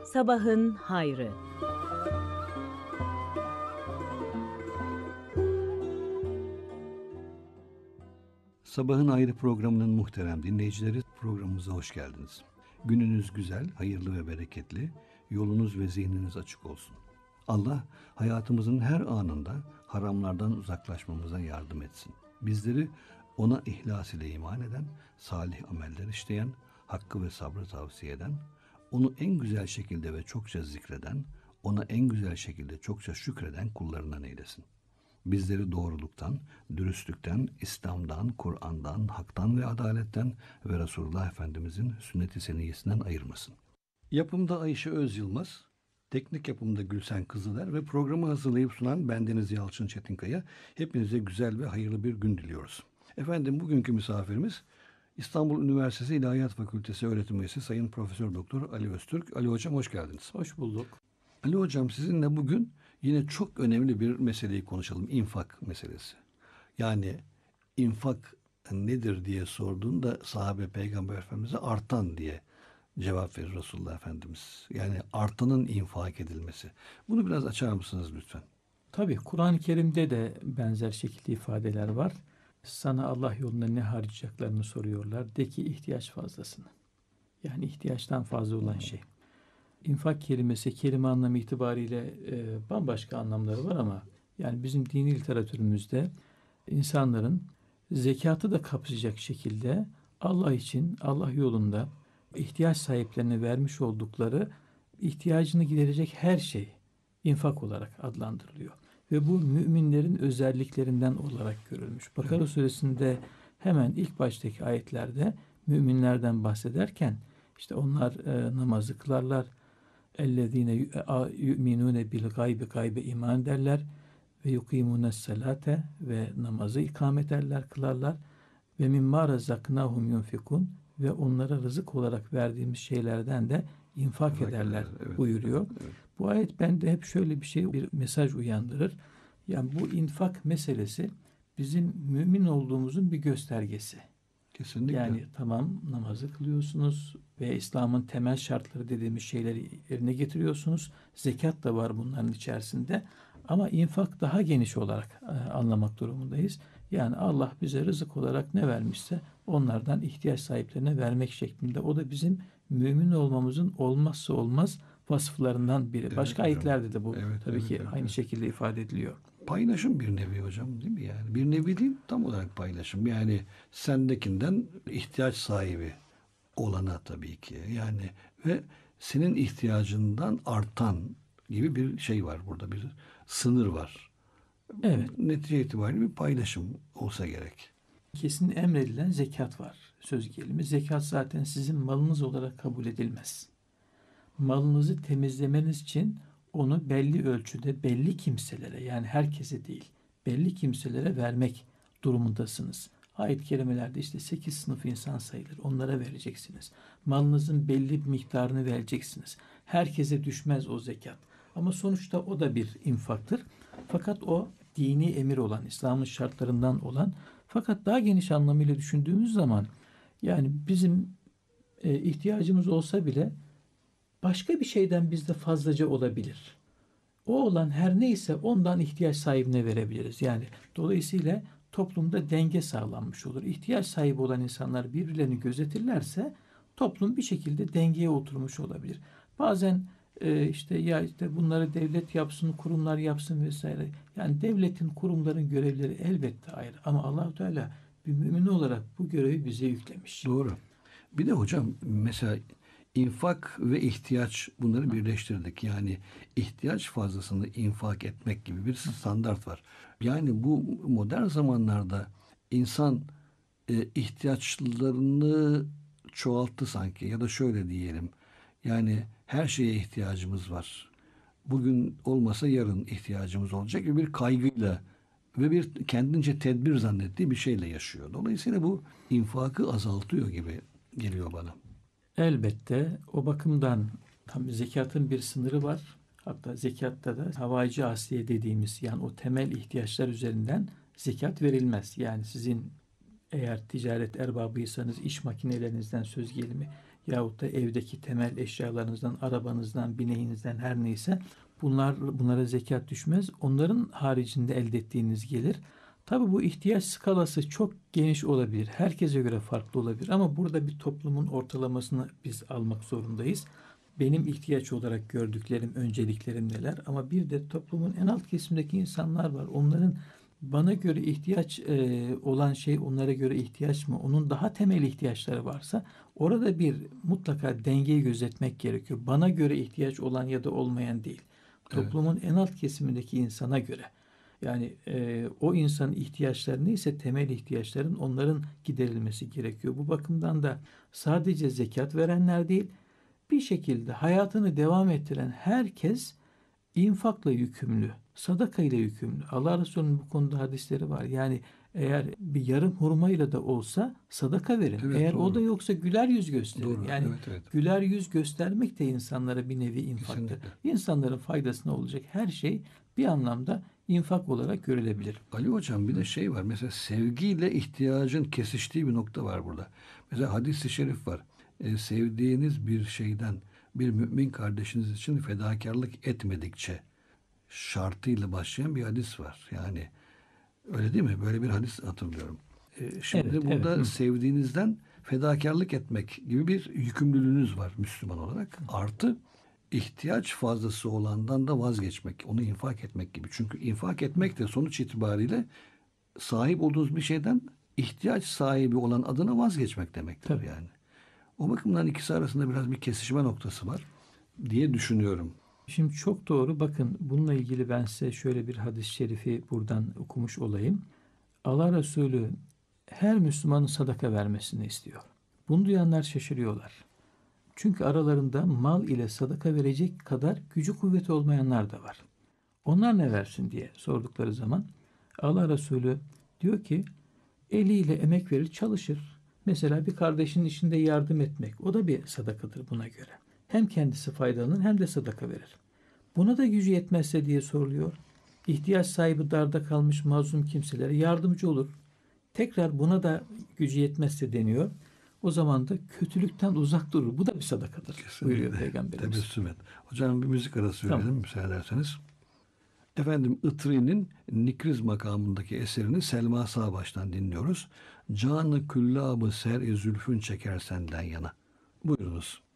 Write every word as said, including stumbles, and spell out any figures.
Sabahın hayrı. Sabahın Hayrı programının muhterem dinleyicileri, programımıza hoş geldiniz. Gününüz güzel, hayırlı ve bereketli, yolunuz ve zihniniz açık olsun. Allah hayatımızın her anında haramlardan uzaklaşmamıza yardım etsin. Bizleri ona ihlas ile iman eden, salih ameller işleyen, hakkı ve sabrı tavsiye eden, onu en güzel şekilde ve çokça zikreden, ona en güzel şekilde çokça şükreden kullarından eylesin. Bizleri doğruluktan, dürüstlükten, İslam'dan, Kur'an'dan, haktan ve adaletten ve Resulullah Efendimizin sünnet-i seniyyesinden ayırmasın. Yapımda Ayşe Özyılmaz, teknik yapımda Gülsen Kızıler ve programı hazırlayıp sunan bendeniz Yalçın Çetinkaya. Hepinize güzel ve hayırlı bir gün diliyoruz. Efendim, bugünkü misafirimiz İstanbul Üniversitesi İlahiyat Fakültesi öğretim üyesi Sayın Profesör Doktor Ali Öztürk. Ali Hocam, hoş geldiniz. Hoş bulduk. Ali Hocam, sizinle bugün yine çok önemli bir meseleyi konuşalım. İnfak meselesi. Yani infak nedir diye sorduğunda sahabe Peygamber Efendimiz'e artan diye cevap verir Resulullah Efendimiz. Yani artanın infak edilmesi. Bunu biraz açar mısınız lütfen? Tabii Kur'an-ı Kerim'de de benzer şekilde ifadeler var. Sana Allah yolunda ne harcayacaklarını soruyorlar. De ki ihtiyaç fazlasını. Yani ihtiyaçtan fazla olan şey. İnfak kelimesi kelime anlamı itibariyle e, bambaşka anlamları var ama yani bizim dini literatürümüzde insanların zekatı da kapsayacak şekilde Allah için, Allah yolunda ihtiyaç sahiplerine vermiş oldukları ihtiyacını giderecek her şey infak olarak adlandırılıyor. Ve bu müminlerin özelliklerinden olarak görülmüş. Bakara evet. Suresinde hemen ilk baştaki ayetlerde müminlerden bahsederken işte onlar e, namazı kılarlar. اَلَّذ۪ينَ يُؤْمِنُونَ بِالْغَيْبِ Gaybe iman ederler ve yukimune salate ve namazı ikamet ederler, kılarlar ve mimma razaknahum yunfikun ve onlara rızık olarak verdiğimiz şeylerden de infak evet, ederler evet, buyuruyor. Evet, evet. Bu ayet bende hep şöyle bir şey, bir mesaj uyandırır. Yani bu infak meselesi bizim mümin olduğumuzun bir göstergesi. Kesinlikle. Yani tamam, namazı kılıyorsunuz ve İslam'ın temel şartları dediğimiz şeyleri yerine getiriyorsunuz. Zekat da var bunların içerisinde. Ama infak daha geniş olarak e, anlamak durumundayız. Yani Allah bize rızık olarak ne vermişse onlardan ihtiyaç sahiplerine vermek şeklinde. O da bizim mümin olmamızın olmazsa olmaz vasıflarından biri. Evet, Başka hocam. Ayetlerde de bu evet, tabii evet, ki evet, aynı evet. şekilde ifade ediliyor. Paylaşım bir nevi hocam, değil mi yani? Bir nevi değil, tam olarak paylaşım. Yani sendekinden ihtiyaç sahibi olana tabii ki. Yani ve senin ihtiyacından artan gibi bir şey var burada. Bir sınır var. Evet. Netice itibariyle bir paylaşım olsa gerek. Kesin emredilen zekat var. Söz gelimi. Zekat zaten sizin malınız olarak kabul edilmez. Malınızı temizlemeniz için onu belli ölçüde belli kimselere, yani herkese değil, belli kimselere vermek durumundasınız. Ayet-i kerimelerde işte sekiz sınıf insan sayılır. Onlara vereceksiniz. Malınızın belli bir miktarını vereceksiniz. Herkese düşmez o zekat. Ama sonuçta o da bir infaktır. Fakat o dini emir olan, İslam'ın şartlarından olan, fakat daha geniş anlamıyla düşündüğümüz zaman yani bizim e, ihtiyacımız olsa bile başka bir şeyden bizde fazlaca olabilir. O olan her neyse ondan ihtiyaç sahibine verebiliriz. Yani dolayısıyla toplumda denge sağlanmış olur. İhtiyaç sahibi olan insanlar birbirlerini gözetirlerse toplum bir şekilde dengeye oturmuş olabilir. Bazen e, işte ya işte bunları devlet yapsın, kurumlar yapsın vesaire. Yani devletin, kurumların görevleri elbette ayrı. Ama Allah-u Teala bir mümin olarak bu görevi bize yüklemiş. Doğru. Bir de hocam mesela infak ve ihtiyaç, bunları birleştirdik. Yani ihtiyaç fazlasını infak etmek gibi bir standart var. Yani bu modern zamanlarda insan e, ihtiyaçlarını çoğalttı sanki, ya da şöyle diyelim. Yani her şeye ihtiyacımız var. Bugün olmasa yarın ihtiyacımız olacak gibi bir kaygıyla ve bir kendince tedbir zannettiği bir şeyle yaşıyor. Dolayısıyla bu infakı azaltıyor gibi geliyor bana. Elbette o bakımdan tam zekatın bir sınırı var. Hatta zekatta da havaici asliye dediğimiz, yani o temel ihtiyaçlar üzerinden zekat verilmez. Yani sizin eğer ticaret erbabıysanız iş makinelerinizden söz gelimi yahut da evdeki temel eşyalarınızdan, arabanızdan, bineğinizden her neyse bunlar bunlara zekat düşmez. Onların haricinde elde ettiğiniz gelir. Tabii bu ihtiyaç skalası çok geniş olabilir. Herkese göre farklı olabilir ama burada bir toplumun ortalamasını biz almak zorundayız. Benim ihtiyaç olarak gördüklerim, önceliklerim neler? Ama bir de toplumun en alt kesimdeki insanlar var. Onların bana göre ihtiyaç e, olan şey onlara göre ihtiyaç mı? Onun daha temel ihtiyaçları varsa orada bir mutlaka dengeyi gözetmek gerekiyor. Bana göre ihtiyaç olan ya da olmayan değil. Toplumun en alt kesimindeki insana göre. Yani e, o insanın ihtiyaçları neyse temel ihtiyaçların onların giderilmesi gerekiyor. Bu bakımdan da sadece zekat verenler değil, bir şekilde hayatını devam ettiren herkes infakla yükümlü, sadaka ile yükümlü. Allah Resulü'nün bu konuda hadisleri var. Yani eğer bir yarım hurmayla da olsa sadaka verin. Evet, eğer doğru. o da yoksa güler yüz gösterin. Doğru, Yani evet, evet. güler yüz göstermek de insanlara bir nevi infaktır. Kesinlikle. İnsanların faydasına olacak her şey bir anlamda infak olarak görülebilir. Ali Hocam bir de şey var. Mesela sevgiyle ihtiyacın kesiştiği bir nokta var burada. Mesela hadis-i şerif var. E, sevdiğiniz bir şeyden bir mümin kardeşiniz için fedakarlık etmedikçe şartıyla başlayan bir hadis var. Yani öyle değil mi? Böyle bir hadis hatırlıyorum. E, şimdi Evet, burada evet. sevdiğinizden fedakarlık etmek gibi bir yükümlülüğünüz var Müslüman olarak. Artı ihtiyaç fazlası olandan da vazgeçmek, onu infak etmek gibi. Çünkü infak etmek de sonuç itibariyle sahip olduğunuz bir şeyden ihtiyaç sahibi olan adına vazgeçmek demektir Tabii. yani. O bakımdan ikisi arasında biraz bir kesişme noktası var diye düşünüyorum. Şimdi çok doğru. Bakın bununla ilgili ben size şöyle bir hadis-i şerifi buradan okumuş olayım. Allah Resulü her Müslümanın sadaka vermesini istiyor. Bunu duyanlar şaşırıyorlar. Çünkü aralarında mal ile sadaka verecek kadar gücü kuvveti olmayanlar da var. Onlar ne versin diye sordukları zaman Allah Resulü diyor ki eliyle emek verir çalışır. Mesela bir kardeşinin işinde yardım etmek o da bir sadakadır buna göre. Hem kendisi faydalanır hem de sadaka verir. Buna da gücü yetmezse diye soruluyor. İhtiyaç sahibi darda kalmış mazlum kimselere yardımcı olur. Tekrar buna da gücü yetmezse deniyor. O zaman da kötülükten uzak durur. Bu da bir sadakadır. Kesinlikle. Buyuruyor Peygamberimiz. Tebessüm et. Hocam bir müzik arası verelim Tamam. müsaade ederseniz. Efendim Itri'nin Nikriz makamındaki eserini Selma Sağbaş'tan dinliyoruz. Canı küllabı ser-i zülfün çeker senden yana. Buyurunuz.